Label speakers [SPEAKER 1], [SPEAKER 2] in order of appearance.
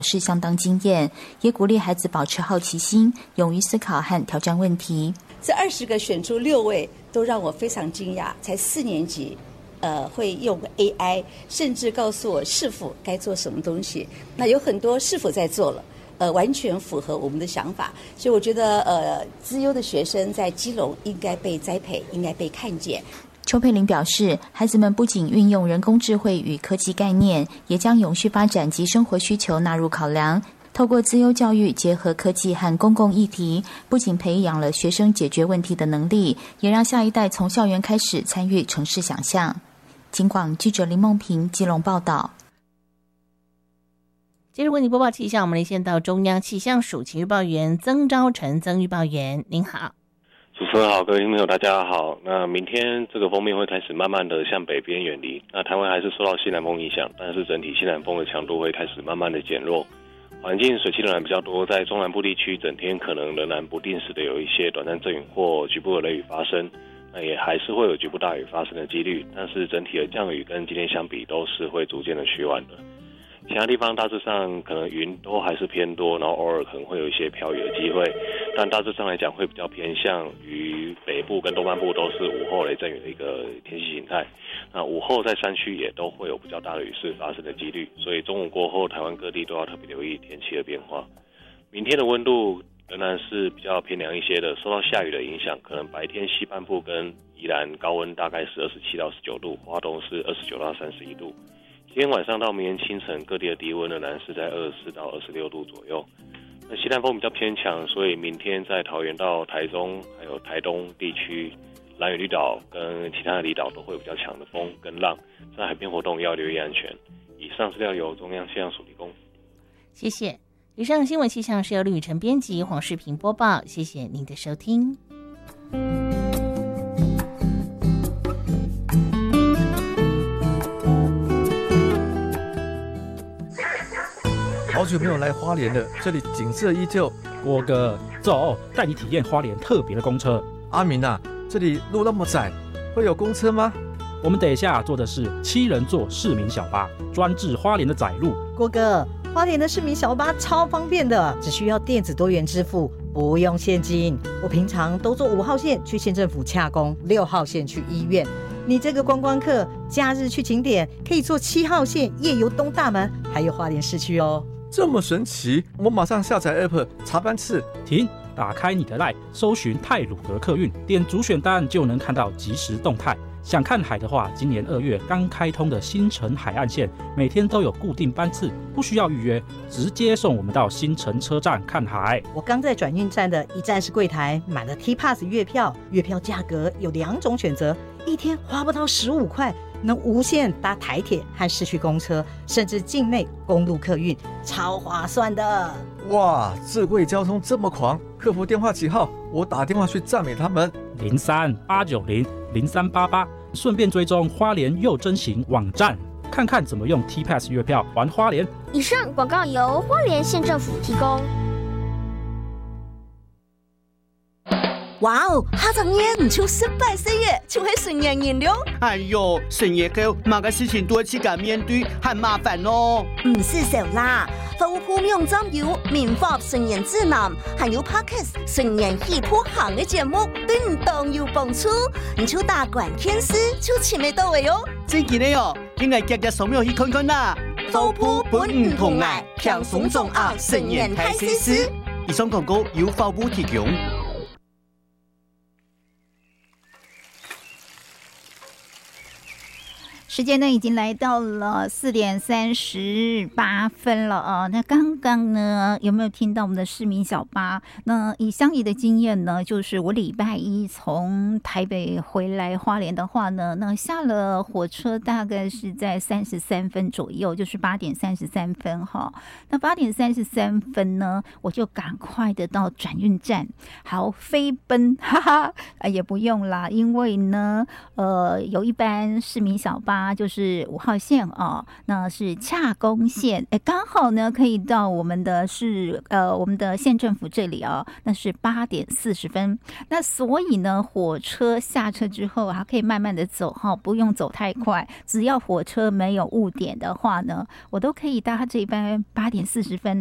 [SPEAKER 1] 是相当惊艳，也鼓励孩子保持好奇心，勇于思考和挑战问题。
[SPEAKER 2] 这20个选出6位都让我非常惊讶，才4年级会用 AI， 甚至告诉我是否该做什么东西。那有很多是否在做了，完全符合我们的想法。所以我觉得资优的学生在基隆应该被栽培，应该被看见。
[SPEAKER 1] 邱佩玲表示，孩子们不仅运用人工智慧与科技概念，也将永续发展及生活需求纳入考量。透过资优教育结合科技和公共议题，不仅培养了学生解决问题的能力，也让下一代从校园开始参与城市想象。警广记者林梦平基隆报道。
[SPEAKER 3] 接着为你播报气象，我们连线到中央气象署气预报员曾昭成曾预报员，您好。
[SPEAKER 4] 主持人好，各位听众朋友大家好。那明天这个锋面会开始慢慢的向北边远离，那台湾还是受到西南风影响，但是整体西南风的强度会开始慢慢的减弱。环境水汽仍然比较多，在中南部地区整天可能仍然不定时的有一些短暂阵雨或局部的雷雨发生，那也还是会有局部大雨发生的几率，但是整体的降雨跟今天相比都是会逐渐的趋缓的。其他地方大致上可能云都还是偏多，然后偶尔可能会有一些飘雨的机会，但大致上来讲会比较偏向于北部跟东半部都是午后雷阵雨的一个天气形态。那午后在山区也都会有比较大的雨势发生的几率，所以中午过后台湾各地都要特别留意天气的变化。明天的温度仍然是比较偏凉一些的，受到下雨的影响，可能白天西半部跟宜兰高温大概是27到19度，花东是29到31度。今天晚上到明天清晨，各地的低温仍然是在24到26度左右。那西南风比较偏强，所以明天在桃园到台中还有台东地区、兰屿绿岛跟其他的离岛都会有比较强的风跟浪，在海边活动要留意安全。以上资料由中央气象署提供。
[SPEAKER 3] 谢谢。以上新闻气象是由吕宇辰编辑，黄世平播报。谢谢您的收听。
[SPEAKER 5] 好久没有来花莲了，这里景色依旧。
[SPEAKER 6] 郭哥，走，带你体验花莲特别的公车。
[SPEAKER 5] 阿明啊，这里路那么窄，会有公车吗？
[SPEAKER 6] 我们等一下坐的是7人座市民小巴，专治花莲的窄路。
[SPEAKER 7] 郭哥，花莲的市民小巴超方便的，只需要电子多元支付，不用现金。我平常都坐5号线去县政府洽公，6号线去医院。你这个观光客，假日去景点可以坐7号线夜游东大门，还有花莲市区哦。
[SPEAKER 5] 这么神奇，我马上下载 App 查班次。
[SPEAKER 6] 停，打开你的 LINE， 搜寻太鲁阁客运，点主选单就能看到即时动态。想看海的话，今年2月刚开通的新城海岸线，每天都有固定班次，不需要预约，直接送我们到新城车站看海。
[SPEAKER 7] 我刚在转运站的一站式柜台买了 T-Pass 月票，月票价格有2种选择，一天花不到15块，能无限搭台铁和市区公车，甚至境内公路客运，超划算的。
[SPEAKER 5] 哇，智慧交通这么狂，客服电话几号？我打电话去赞美他们。03-890-0388，顺便追踪花莲又真行网站，看看怎么用 T-Pass 月票玩花莲。
[SPEAKER 8] 以上广告由花莲县政府提供。
[SPEAKER 9] 哇哦，哈长爷唔像失败岁月，就系顺年人了。
[SPEAKER 10] 哎呦，顺业后某个事情多去敢面对，很麻烦哦。
[SPEAKER 9] 唔是少啦，服务铺用专有民法顺年指南，还有 Podcast 顺年戏谱行嘅节目，对唔当有帮助。唔就打关键词就前面到位哦。
[SPEAKER 10] 真嘅呢哦，应该日日扫描去看看啦。
[SPEAKER 9] 服务本唔同嚟，轻松重压顺年睇西施。
[SPEAKER 10] 以上广告由服务提供。
[SPEAKER 11] 时间呢已经来到了4点38分了啊。那刚刚呢有没有听到我们的市民小巴？那以乡里的经验呢，就是我礼拜一从台北回来花莲的话呢，那下了火车大概是在33分左右，就是8点33分哈。那8点33分呢，我就赶快的到转运站，好飞奔，哈哈，也不用啦，因为呢有一班市民小巴搭就是5号线哦，那是洽公线，刚好呢可以到我们的县政府这里哦，那是8点40分。那所以呢，火车下车之后还可以慢慢的走哈，不用走太快，只要火车没有误点的话呢，我都可以搭这一班8点40分